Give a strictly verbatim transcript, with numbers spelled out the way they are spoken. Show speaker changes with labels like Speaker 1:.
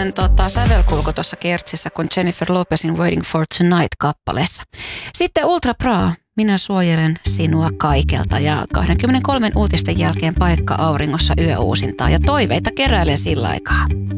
Speaker 1: samanlainen tota, sävelkulku tuossa kertsissä kuin Jennifer Lopezin Waiting for Tonight-kappaleessa. Sitten Ultra Bra, minä suojelen sinua kaikelta ja kaksikymmentäkolme uutisten jälkeen paikka auringossa yöuusintaa ja toiveita keräilen sillä aikaa.